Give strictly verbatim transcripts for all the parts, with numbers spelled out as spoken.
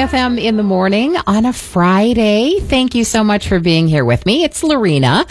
F M in the morning on a Friday. Thank you so much for being here with me. It's Lorena.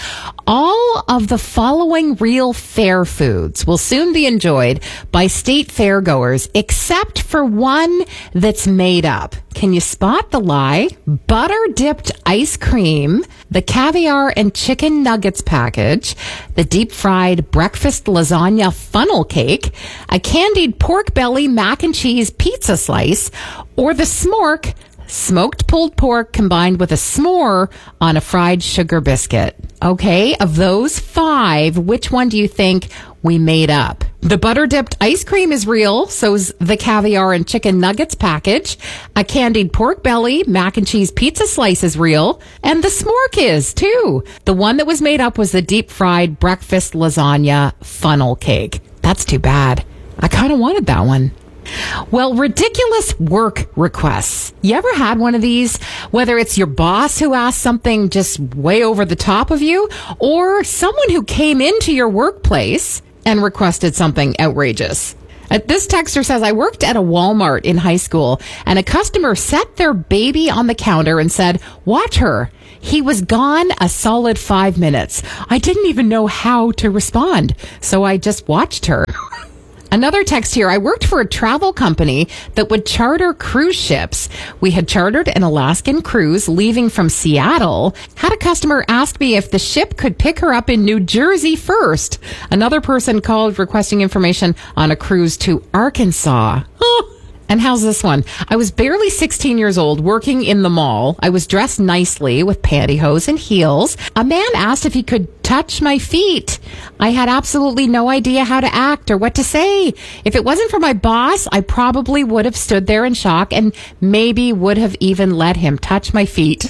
All of the following real fair foods will soon be enjoyed by state fairgoers, except for one that's made up. Can you spot the lie? Butter-dipped ice cream, the caviar and chicken nuggets package, the deep-fried breakfast lasagna funnel cake, a candied pork belly mac and cheese pizza slice, or the smork, smoked pulled pork combined with a s'more on a fried sugar biscuit. Okay, of those five, which one do you think we made up? The butter-dipped ice cream is real, so's the caviar and chicken nuggets package. A candied pork belly mac and cheese pizza slice is real, and the smork is, too. The one that was made up was the deep-fried breakfast lasagna funnel cake. That's too bad. I kind of wanted that one. Well, ridiculous work requests. You ever had one of these? Whether it's your boss who asked something just way over the top of you, or someone who came into your workplace and requested something outrageous. Uh, This texter says, I worked at a Walmart in high school, and a customer set their baby on the counter and said, watch her. He was gone a solid five minutes. I didn't even know how to respond, so I just watched her. Another text here. I worked for a travel company that would charter cruise ships. We had chartered an Alaskan cruise leaving from Seattle. Had a customer ask me if the ship could pick her up in New Jersey first. Another person called requesting information on a cruise to Arkansas. Oh. And how's this one? I was barely sixteen years old working in the mall. I was dressed nicely with pantyhose and heels. A man asked if he could touch my feet. I had absolutely no idea how to act or what to say. If it wasn't for my boss, I probably would have stood there in shock and maybe would have even let him touch my feet.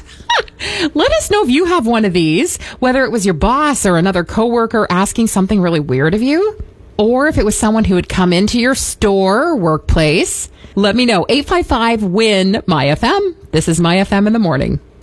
Let us know if you have one of these, whether it was your boss or another coworker asking something really weird of you, or if it was someone who had come into your store or workplace. Let me know. eight five five, W I N, MyFM. This is MyFM in the morning.